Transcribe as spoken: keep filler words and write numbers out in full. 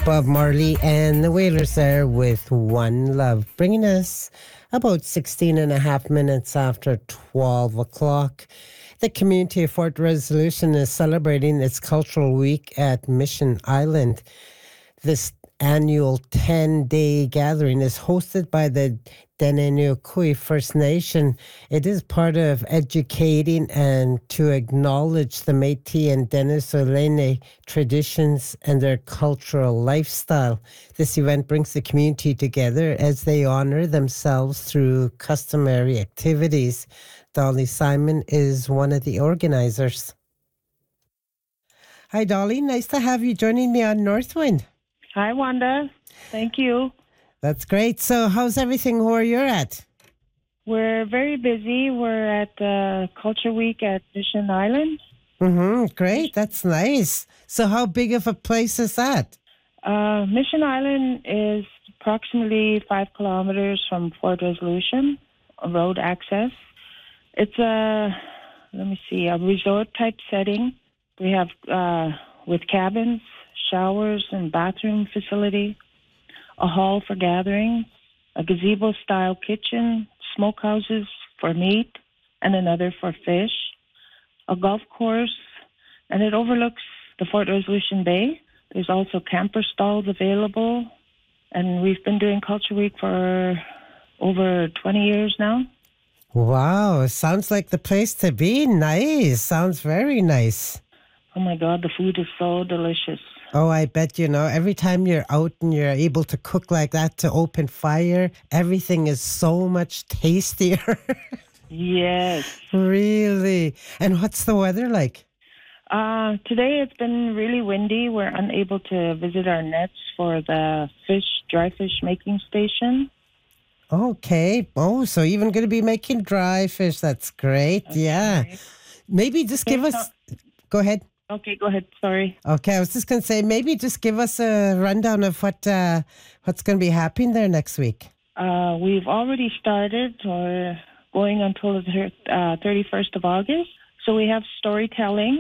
Bob Marley and the Wailers there with One Love, bringing us about sixteen and a half minutes after twelve o'clock. The community of Fort Resolution is celebrating its Cultural Week at Mission Island. This annual ten-day gathering is hosted by the Denenukui First Nation. It is part of educating and to acknowledge the Métis and Denisolene traditions and their cultural lifestyle. This event brings the community together as they honor themselves through customary activities. Dolly Simon is one of the organizers. Hi, Dolly. Nice to have you joining me on Northwind. Hi, Wanda. Thank you. That's great. So how's everything where you're at? We're very busy. We're at uh, Culture Week at Mission Island. Mm-hmm. Great. That's nice. So how big of a place is that? Uh, Mission Island is approximately five kilometers from Fort Resolution, road access. It's a, let me see, a resort-type setting. We have, uh, with cabins, showers and bathroom facility, a hall for gatherings, a gazebo-style kitchen, smokehouses for meat, and another for fish, a golf course, and it overlooks the Fort Resolution Bay. There's also camper stalls available, and we've been doing Culture Week for over twenty years now. Wow, sounds like the place to be. Nice. Sounds very nice. Oh my God, the food is so delicious. Oh, I bet, you know, every time you're out and you're able to cook like that to open fire, everything is so much tastier. Yes. Really? And what's the weather like? Uh, today it's been really windy. We're unable to visit our nets for the fish, dry fish making station. Okay. Oh, so even going to be making dry fish. That's great. That's yeah. right. Maybe just Okay, give us... so- Go ahead. Okay, go ahead. Sorry. Okay, I was just going to say, maybe just give us a rundown of what uh, what's going to be happening there next week. Uh, we've already started. We're going until the uh, thirty-first of August. So we have storytelling.